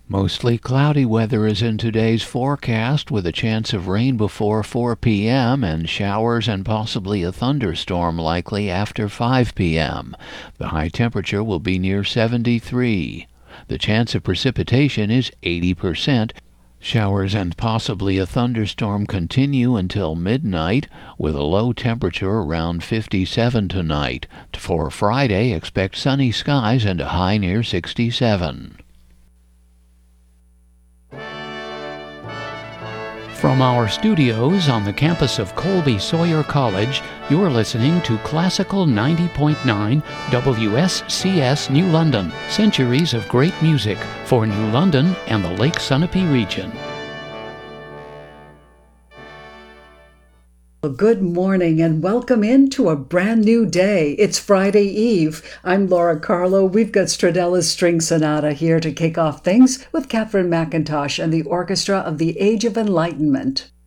Mostly cloudy weather is in today's forecast with a chance of rain before 4 p.m. and showers and possibly a thunderstorm likely after 5 p.m. The high temperature will be near 73. The chance of precipitation is 80%. Showers and possibly a thunderstorm continue until midnight with a low temperature around 57 tonight. For Friday, expect sunny skies and a high near 67. From our studios on the campus of Colby Sawyer College, you're listening to Classical 90.9 WSCS New London. Centuries of great music for New London and the Lake Sunapee region. Well, good morning and welcome into a brand new day. It's Friday Eve. I'm Laura Carlo. We've got Stradella's String Sonata here to kick off things with Catherine McIntosh and the Orchestra of the Age of Enlightenment.